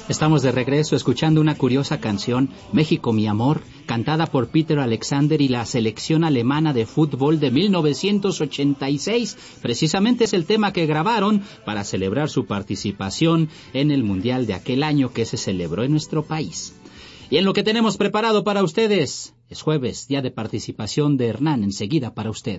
Estamos de regreso escuchando una curiosa canción, México mi amor, cantada por Peter Alexander y la selección alemana de fútbol de 1986. Precisamente es el tema que grabaron para celebrar su participación en el Mundial de aquel año que se celebró en nuestro país. Y en lo que tenemos preparado para ustedes, es jueves, día de participación de Hernán, enseguida para usted.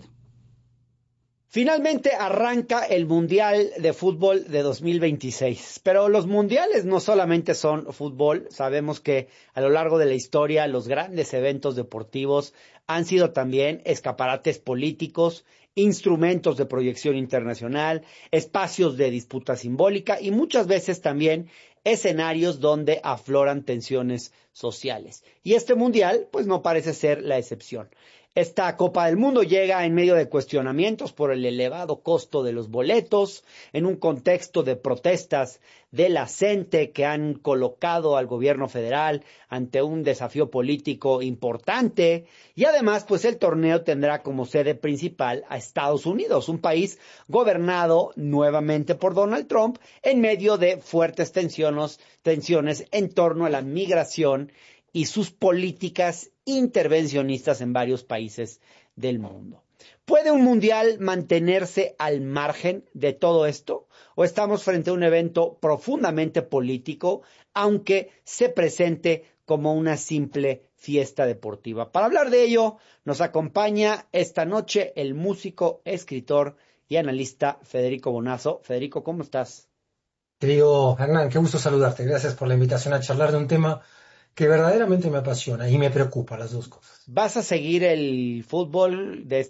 Finalmente arranca el Mundial de Fútbol de 2026, pero los mundiales no solamente son fútbol, sabemos que a lo largo de la historia los grandes eventos deportivos han sido también escaparates políticos, instrumentos de proyección internacional, espacios de disputa simbólica y muchas veces también escenarios donde afloran tensiones sociales. Y este Mundial pues no parece ser la excepción. Esta Copa del Mundo llega en medio de cuestionamientos por el elevado costo de los boletos, en un contexto de protestas de la gente que han colocado al gobierno federal ante un desafío político importante, y además pues el torneo tendrá como sede principal a Estados Unidos, un país gobernado nuevamente por Donald Trump en medio de fuertes tensiones en torno a la migración y sus políticas intervencionistas en varios países del mundo. ¿Puede un mundial mantenerse al margen de todo esto? ¿O estamos frente a un evento profundamente político, aunque se presente como una simple fiesta deportiva? Para hablar de ello, nos acompaña esta noche el músico, escritor y analista Federico Bonazo. Federico, ¿cómo estás? Querido Hernán, qué gusto saludarte. Gracias por la invitación a charlar de un tema que verdaderamente me apasiona y me preocupa, las dos cosas. ¿Vas a seguir el fútbol de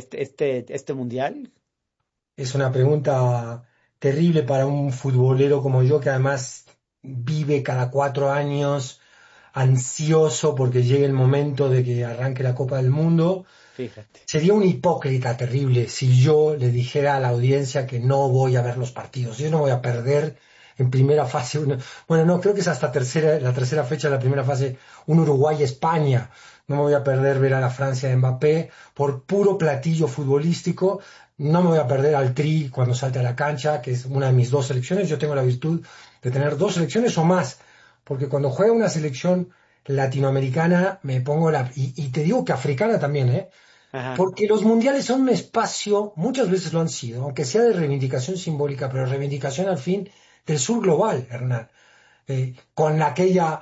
este mundial? Es una pregunta terrible para un futbolero como yo, que además vive cada 4 años ansioso porque llegue el momento de que arranque la Copa del Mundo. Fíjate. Sería un hipócrita terrible si yo le dijera a la audiencia que no voy a ver los partidos. Yo no voy a perder en primera fase. Bueno, no, creo que es hasta la tercera fecha de la primera fase, un Uruguay-España. No me voy a perder ver a la Francia de Mbappé por puro platillo futbolístico. No me voy a perder al Tri cuando salte a la cancha, que es una de mis dos selecciones. Yo tengo la virtud de tener dos selecciones o más, porque cuando juega una selección latinoamericana me pongo y te digo que africana también, Ajá. porque los mundiales son un espacio, muchas veces lo han sido, aunque sea de reivindicación simbólica, pero reivindicación al fin del sur global, Hernán, con aquella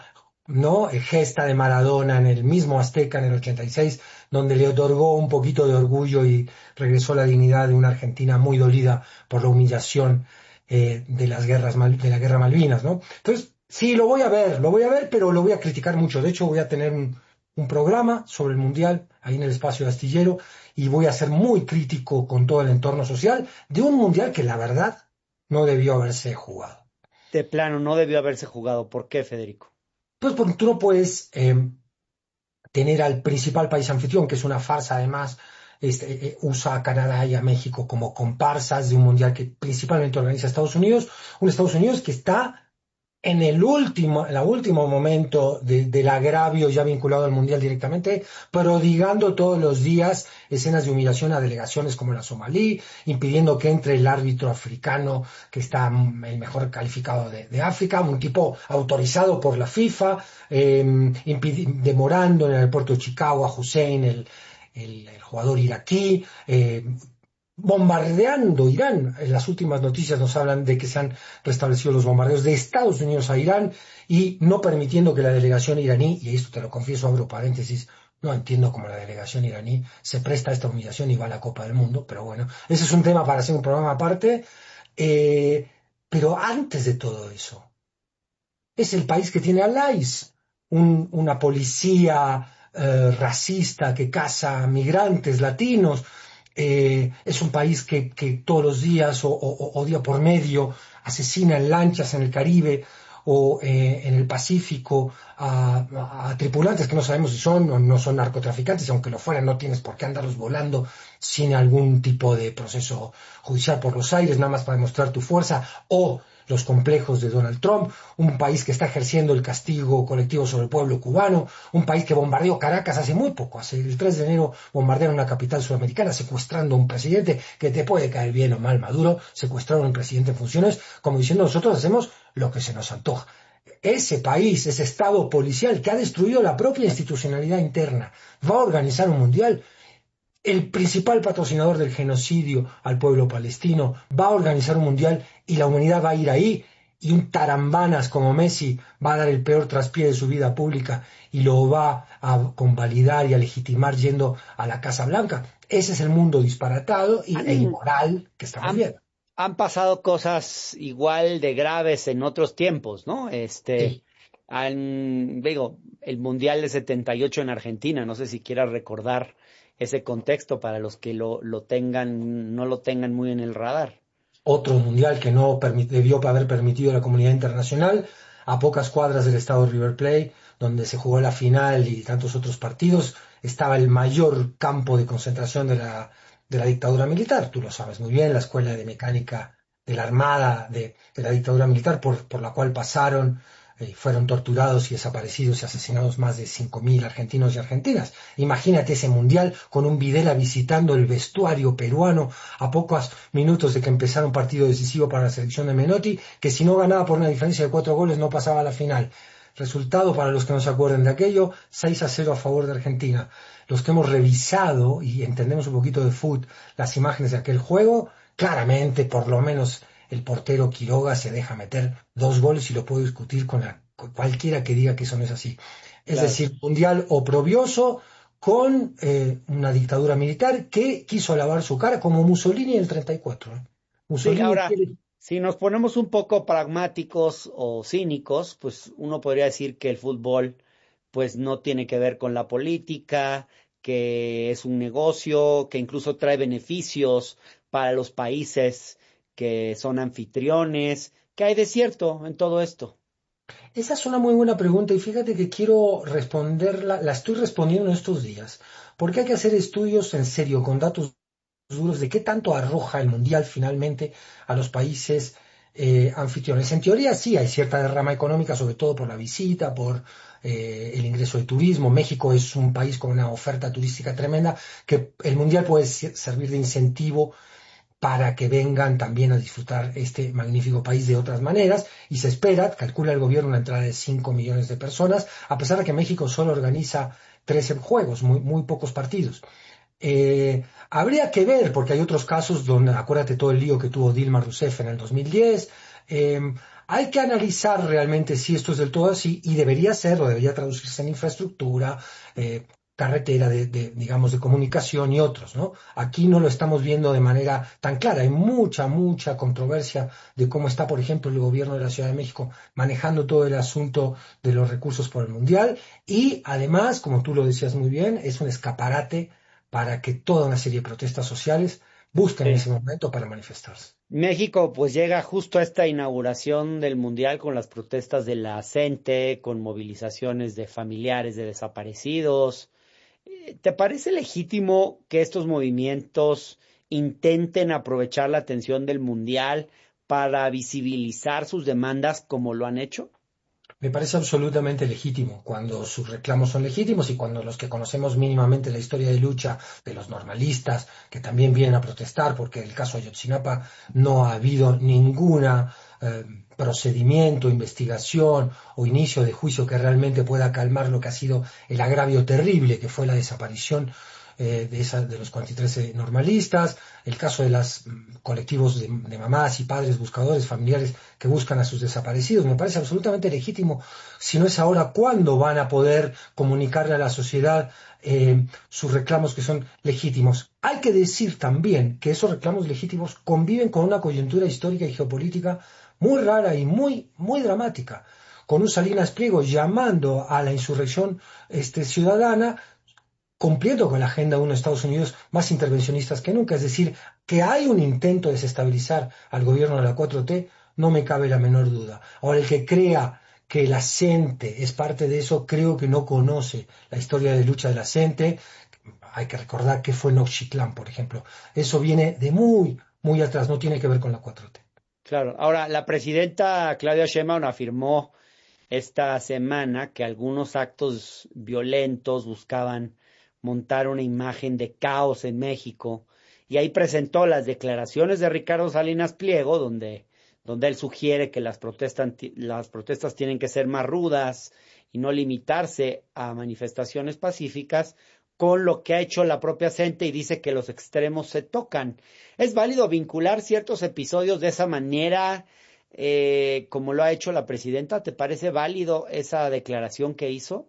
gesta de Maradona en el mismo Azteca en el 86, donde le otorgó un poquito de orgullo y regresó la dignidad de una Argentina muy dolida por la humillación de la guerra Malvinas, ¿no? Entonces, sí, lo voy a ver, pero lo voy a criticar mucho. De hecho, voy a tener un programa sobre el Mundial ahí en el Espacio de Astillero y voy a ser muy crítico con todo el entorno social de un Mundial que la verdad no debió haberse jugado. De plano, no debió haberse jugado. ¿Por qué, Federico? Pues porque tú no puedes tener al principal país anfitrión, que es una farsa además, usa a Canadá y a México como comparsas de un Mundial que principalmente organiza Estados Unidos, un Estados Unidos que está en el último momento del agravio ya vinculado al Mundial directamente, prodigando todos los días escenas de humillación a delegaciones como la somalí, impidiendo que entre el árbitro africano, que está el mejor calificado de África, un tipo autorizado por la FIFA, demorando en el aeropuerto de Chicago a Hussein, el jugador iraquí, bombardeando Irán. En las últimas noticias nos hablan de que se han restablecido los bombardeos de Estados Unidos a Irán y no permitiendo que la delegación iraní, y esto te lo confieso, abro paréntesis, no entiendo cómo la delegación iraní se presta a esta humillación y va a la Copa del Mundo, pero bueno, ese es un tema para hacer un programa aparte. Pero antes de todo eso, es el país que tiene al ICE, una policía racista que caza migrantes latinos. Es un país que todos los días o día por medio asesina en lanchas en el Caribe o en el Pacífico a tripulantes que no sabemos si son o no son narcotraficantes, aunque lo fueran no tienes por qué andarlos volando sin algún tipo de proceso judicial por los aires, nada más para demostrar tu fuerza, o los complejos de Donald Trump, un país que está ejerciendo el castigo colectivo sobre el pueblo cubano, un país que bombardeó Caracas hace muy poco, hace el 3 de enero bombardearon una capital sudamericana secuestrando a un presidente que te puede caer bien o mal Maduro, secuestraron a un presidente en funciones, como diciendo nosotros hacemos lo que se nos antoja. ese país, ese Estado policial que ha destruido la propia institucionalidad interna, va a organizar un mundial. El principal patrocinador del genocidio al pueblo palestino va a organizar un mundial y la humanidad va a ir ahí y un tarambanas como Messi va a dar el peor traspié de su vida pública y lo va a convalidar y a legitimar yendo a la Casa Blanca. Ese es el mundo disparatado e Han, inmoral que estamos han, viendo. han pasado cosas igual de graves en otros tiempos, ¿no? Sí. Digo, el Mundial de 78 en Argentina, no sé si quieras recordar ese contexto para los que lo tengan, no lo tengan muy en el radar. Otro mundial que no debió haber permitido la comunidad internacional, a pocas cuadras del estado de River Plate, donde se jugó la final y tantos otros partidos, estaba el mayor campo de concentración de la dictadura militar. Tú lo sabes muy bien, la escuela de mecánica de la Armada de la dictadura militar, por la cual pasaron, fueron torturados y desaparecidos y asesinados más de 5.000 argentinos y argentinas. Imagínate ese mundial con un Videla visitando el vestuario peruano a pocos minutos de que empezara un partido decisivo para la selección de Menotti, que si no ganaba por una diferencia de 4 goles no pasaba a la final. Resultado, para los que no se acuerden de aquello, 6-0 a favor de Argentina. Los que hemos revisado y entendemos un poquito de fútbol, las imágenes de aquel juego, claramente, por lo menos el portero Quiroga se deja meter 2 goles y lo puedo discutir con cualquiera que diga que eso no es así. Es Claro. decir, mundial oprobioso con una dictadura militar que quiso lavar su cara como Mussolini en el 34. Sí, Mussolini ahora, si nos ponemos un poco pragmáticos o cínicos, pues uno podría decir que el fútbol pues no tiene que ver con la política, que es un negocio, que incluso trae beneficios para los países que son anfitriones. ¿Qué hay de cierto en todo esto? Esa es una muy buena pregunta y fíjate que quiero responderla, la estoy respondiendo estos días, porque hay que hacer estudios en serio, con datos duros, de qué tanto arroja el Mundial finalmente a los países anfitriones. En teoría sí hay cierta derrama económica, sobre todo por la visita, por el ingreso de turismo. México es un país con una oferta turística tremenda, que el Mundial puede servir de incentivo para que vengan también a disfrutar este magnífico país de otras maneras, y se espera, calcula el gobierno, una entrada de 5 millones de personas, a pesar de que México solo organiza 13 juegos, muy pocos partidos. Habría que ver, porque hay otros casos donde, acuérdate todo el lío que tuvo Dilma Rousseff en el 2010, hay que analizar realmente si esto es del todo así y debería ser o debería traducirse en infraestructura, carretera digamos, de comunicación y otros, ¿no? Aquí no lo estamos viendo de manera tan clara. Hay mucha controversia de cómo está, por ejemplo, el gobierno de la Ciudad de México manejando todo el asunto de los recursos por el Mundial y además, como tú lo decías muy bien, es un escaparate para que toda una serie de protestas sociales busquen en Sí. ese momento para manifestarse. México pues llega justo a esta inauguración del Mundial con las protestas de la gente, con movilizaciones de familiares de desaparecidos. ¿Te parece legítimo que estos movimientos intenten aprovechar la atención del Mundial para visibilizar sus demandas como lo han hecho? Me parece absolutamente legítimo cuando sus reclamos son legítimos y cuando los que conocemos mínimamente la historia de lucha de los normalistas, que también vienen a protestar, porque en el caso de Ayotzinapa no ha habido ninguna procedimiento, investigación o inicio de juicio que realmente pueda calmar lo que ha sido el agravio terrible que fue la desaparición de los 43 normalistas, el caso de los colectivos de mamás y padres buscadores familiares que buscan a sus desaparecidos. Me parece absolutamente legítimo. Si no es ahora, ¿cuándo van a poder comunicarle a la sociedad sus reclamos que son legítimos? Hay que decir también que esos reclamos legítimos conviven con una coyuntura histórica y geopolítica muy rara y muy dramática, con un Salinas Pliego llamando a la insurrección ciudadana, cumpliendo con la agenda de unos Estados Unidos más intervencionistas que nunca. Es decir, que hay un intento de desestabilizar al gobierno de la 4T, no me cabe la menor duda. Ahora, el que crea que la CENTE es parte de eso, creo que no conoce la historia de lucha de la CENTE. Hay que recordar que fue Nochitlán, por ejemplo. Eso viene de muy atrás, no tiene que ver con la 4T. Claro. Ahora, la presidenta Claudia Sheinbaum afirmó esta semana que algunos actos violentos buscaban montar una imagen de caos en México y ahí presentó las declaraciones de Ricardo Salinas Pliego, donde donde él sugiere que las protestas tienen que ser más rudas y no limitarse a manifestaciones pacíficas, con lo que ha hecho la propia CENTE, y dice que los extremos se tocan. ¿Es válido vincular ciertos episodios de esa manera, como lo ha hecho la presidenta? ¿Te parece válido esa declaración que hizo?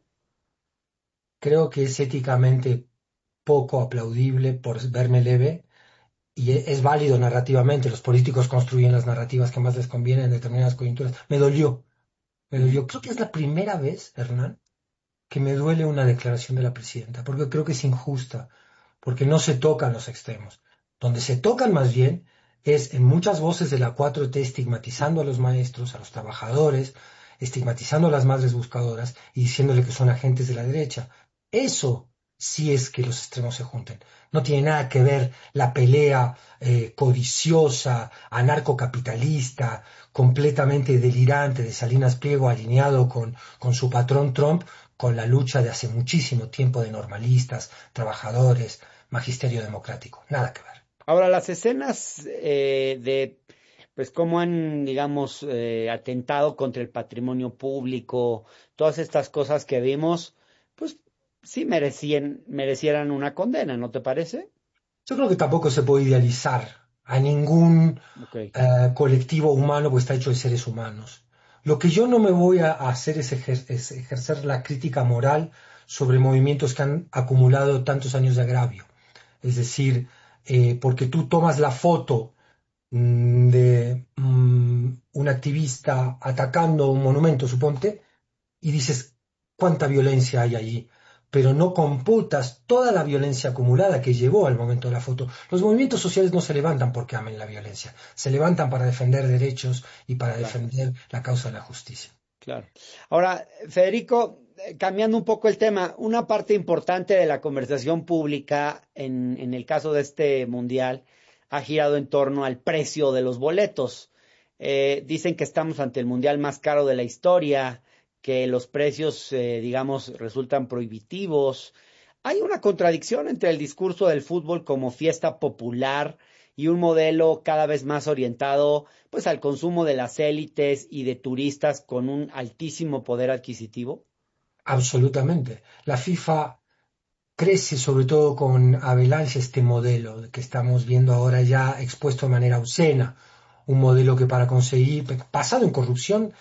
Creo que es éticamente poco aplaudible por verme leve y es válido narrativamente. Los políticos construyen las narrativas que más les convienen en determinadas coyunturas. Me dolió. Creo que es la primera vez, Hernán, que me duele una declaración de la presidenta, porque creo que es injusta, porque no se tocan los extremos. Donde se tocan más bien es en muchas voces de la 4T estigmatizando a los maestros, a los trabajadores, estigmatizando a las madres buscadoras y diciéndole que son agentes de la derecha. Eso sí es que los extremos se junten. No tiene nada que ver la pelea codiciosa, anarcocapitalista, completamente delirante de Salinas Pliego alineado con su patrón Trump, con la lucha de hace muchísimo tiempo de normalistas, trabajadores, magisterio democrático. Nada que ver. Ahora, las escenas de pues cómo han, digamos, atentado contra el patrimonio público, todas estas cosas que vimos, pues sí merecieran una condena, ¿no te parece? Yo creo que tampoco se puede idealizar a ningún Okay. colectivo humano, porque está hecho de seres humanos. Lo que yo no me voy a hacer es ejercer la crítica moral sobre movimientos que han acumulado tantos años de agravio. Es decir, porque tú tomas la foto de un activista atacando un monumento, suponte, y dices cuánta violencia hay allí, pero no computas toda la violencia acumulada que llevó al momento de la foto. Los movimientos sociales no se levantan porque amen la violencia, se levantan para defender derechos y para defender la causa de la justicia. Claro. Ahora, Federico, cambiando un poco el tema, una parte importante de la conversación pública en el caso de este mundial ha girado en torno al precio de los boletos. Dicen que estamos ante el mundial más caro de la historia, que los precios, digamos, resultan prohibitivos. Hay una contradicción entre el discurso del fútbol como fiesta popular y un modelo cada vez más orientado pues al consumo de las élites y de turistas con un altísimo poder adquisitivo. Absolutamente. La FIFA crece sobre todo con Avalanche este modelo que estamos viendo ahora ya expuesto de manera obscena, un modelo que para conseguir, basado en corrupción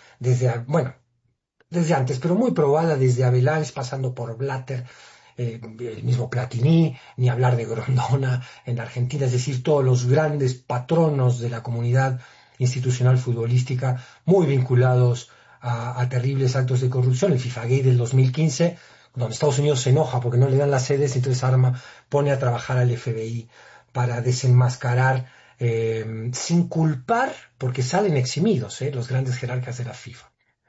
desde antes, pero muy probada desde Avalanche, pasando por Blatter, el mismo Platini, ni hablar de Grondona en Argentina, es decir, todos los grandes patronos de la comunidad institucional futbolística, muy vinculados a terribles actos de corrupción. El FIFA Gate del 2015, donde Estados Unidos se enoja porque no le dan las sedes, entonces pone a trabajar al FBI para desenmascarar, sin culpar, porque salen eximidos los grandes jerarcas de la FIFA.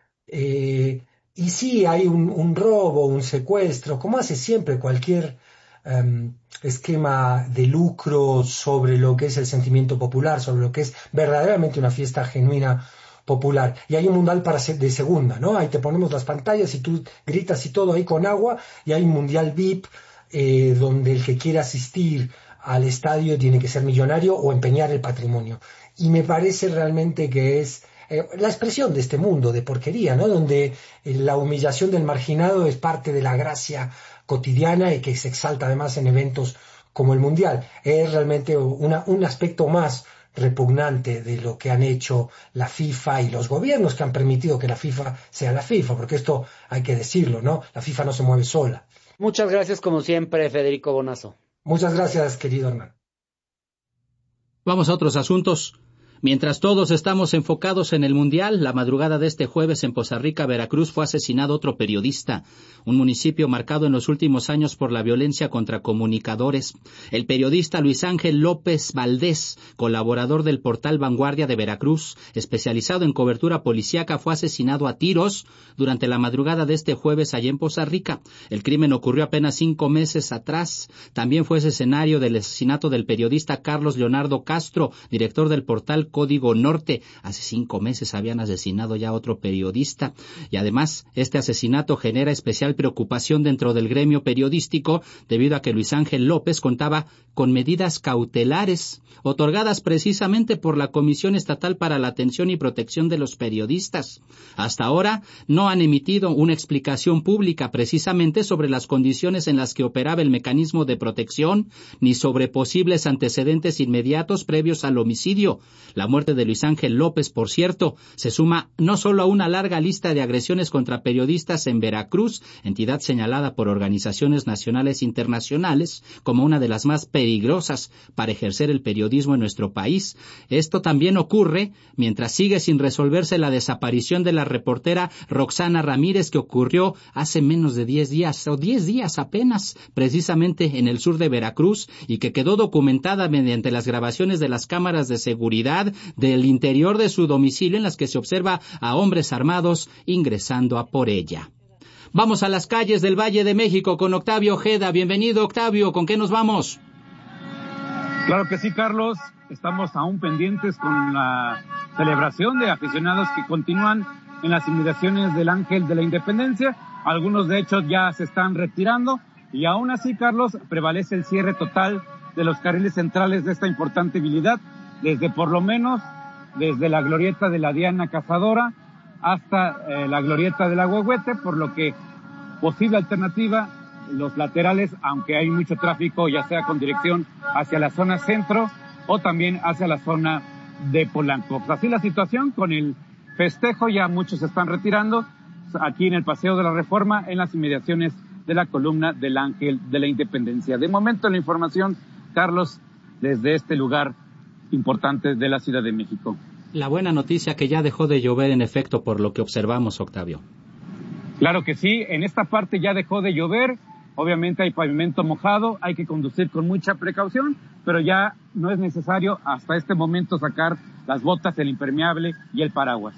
Y sí, hay un robo, un secuestro, como hace siempre cualquier esquema de lucro sobre lo que es el sentimiento popular, sobre lo que es verdaderamente una fiesta genuina popular. Y hay un mundial de segunda, ¿no? Ahí te ponemos las pantallas y tú gritas y todo ahí con agua, y hay un mundial VIP donde el que quiera asistir al estadio tiene que ser millonario o empeñar el patrimonio. Y me parece realmente que es la expresión de este mundo de porquería, ¿no? Donde la humillación del marginado es parte de la gracia cotidiana y que se exalta además en eventos como el Mundial. Es realmente un aspecto más repugnante de lo que han hecho la FIFA y los gobiernos que han permitido que la FIFA sea la FIFA, porque esto hay que decirlo, ¿no? La FIFA no se mueve sola. Muchas gracias como siempre, Federico Bonazo. Muchas gracias, querido Hernán. Vamos a otros asuntos. Mientras todos estamos enfocados en el Mundial, la madrugada de este jueves en Poza Rica, Veracruz, fue asesinado otro periodista, un municipio marcado en los últimos años por la violencia contra comunicadores. El periodista Luis Ángel López Valdés, colaborador del portal Vanguardia de Veracruz, especializado en cobertura policíaca, fue asesinado a tiros durante la madrugada de este jueves allá en Poza Rica. El crimen ocurrió apenas 5 meses atrás. También fue ese escenario del asesinato del periodista Carlos Leonardo Castro, director del portal Código Norte. Hace 5 meses habían asesinado ya a otro periodista. Y además, este asesinato genera especial preocupación dentro del gremio periodístico debido a que Luis Ángel López contaba con medidas cautelares otorgadas precisamente por la Comisión Estatal para la Atención y Protección de los Periodistas. Hasta ahora no han emitido una explicación pública precisamente sobre las condiciones en las que operaba el mecanismo de protección, ni sobre posibles antecedentes inmediatos previos al homicidio. La muerte de Luis Ángel López, por cierto, se suma no solo a una larga lista de agresiones contra periodistas en Veracruz, entidad señalada por organizaciones nacionales e internacionales como una de las más peligrosas para ejercer el periodismo en nuestro país. Esto también ocurre mientras sigue sin resolverse la desaparición de la reportera Roxana Ramírez, que ocurrió hace menos de 10 días, o 10 días apenas, precisamente en el sur de Veracruz, y que quedó documentada mediante las grabaciones de las cámaras de seguridad del interior de su domicilio, en las que se observa a hombres armados ingresando a por ella. Vamos a las calles del Valle de México con Octavio Ojeda. Bienvenido, Octavio. ¿Con qué nos vamos? Claro que sí, Carlos. Estamos aún pendientes con la celebración de aficionados que continúan en las inmediaciones del Ángel de la Independencia. Algunos, de hecho, ya se están retirando. Y aún así, Carlos, prevalece el cierre total de los carriles centrales de esta importante vialidad, por lo menos desde la glorieta de la Diana Cazadora hasta la glorieta del Agüehuete, por lo que posible alternativa, los laterales, aunque hay mucho tráfico, ya sea con dirección hacia la zona centro o también hacia la zona de Polanco. Así la situación con el festejo, ya muchos se están retirando aquí en el Paseo de la Reforma, en las inmediaciones de la columna del Ángel de la Independencia. De momento la información, Carlos, desde este lugar importante de la Ciudad de México. La buena noticia que ya dejó de llover en efecto, por lo que observamos, Octavio. Claro que sí, en esta parte ya dejó de llover, obviamente hay pavimento mojado, hay que conducir con mucha precaución, pero ya no es necesario hasta este momento sacar las botas, el impermeable y el paraguas.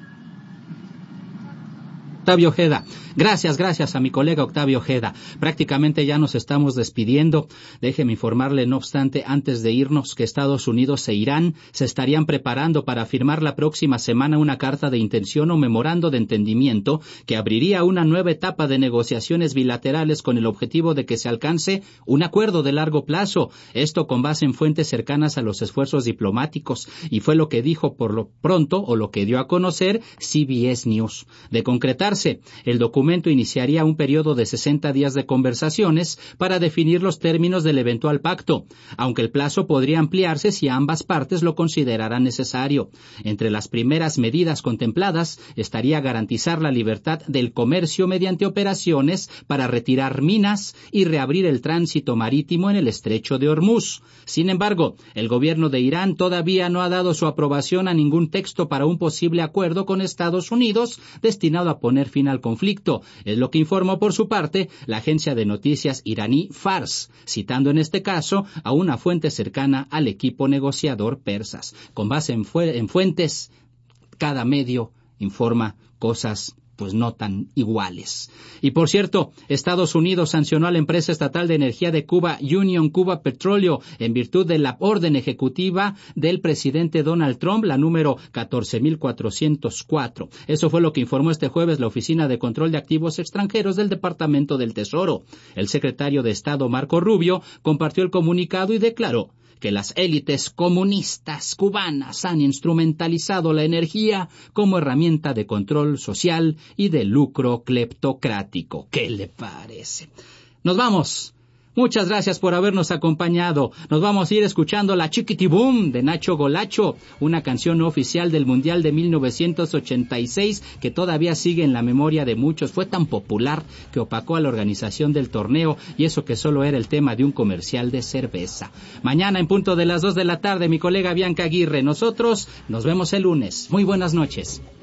Octavio Ojeda. Gracias a mi colega Octavio Ojeda. Prácticamente ya nos estamos despidiendo. Déjeme informarle, no obstante, antes de irnos, que Estados Unidos e Irán se estarían preparando para firmar la próxima semana una carta de intención o memorando de entendimiento que abriría una nueva etapa de negociaciones bilaterales con el objetivo de que se alcance un acuerdo de largo plazo. Esto con base en fuentes cercanas a los esfuerzos diplomáticos, y fue lo que dijo por lo pronto, o lo que dio a conocer, CBS News. De concretarse, el documento iniciaría un periodo de 60 días de conversaciones para definir los términos del eventual pacto, aunque el plazo podría ampliarse si ambas partes lo consideraran necesario. Entre las primeras medidas contempladas estaría garantizar la libertad del comercio mediante operaciones para retirar minas y reabrir el tránsito marítimo en el estrecho de Hormuz. Sin embargo, el gobierno de Irán todavía no ha dado su aprobación a ningún texto para un posible acuerdo con Estados Unidos destinado a poner fin al conflicto. Es lo que informó por su parte la agencia de noticias iraní Fars, citando en este caso a una fuente cercana al equipo negociador persas. Con base en fuentes, cada medio informa cosas pues no tan iguales. Y por cierto, Estados Unidos sancionó a la empresa estatal de energía de Cuba, Union Cuba Petróleo, en virtud de la orden ejecutiva del presidente Donald Trump, la número 14.404. Eso fue lo que informó este jueves la Oficina de Control de Activos Extranjeros del Departamento del Tesoro. El secretario de Estado, Marco Rubio, compartió el comunicado y declaró que las élites comunistas cubanas han instrumentalizado la energía como herramienta de control social y de lucro cleptocrático. ¿Qué le parece? Nos vamos. Muchas gracias por habernos acompañado. Nos vamos a ir escuchando La Chiquitibum de Nacho Golacho, una canción no oficial del Mundial de 1986 que todavía sigue en la memoria de muchos. Fue tan popular que opacó a la organización del torneo, y eso que solo era el tema de un comercial de cerveza. Mañana en punto de las 2 de la tarde, mi colega Bianca Aguirre. Nosotros nos vemos el lunes. Muy buenas noches.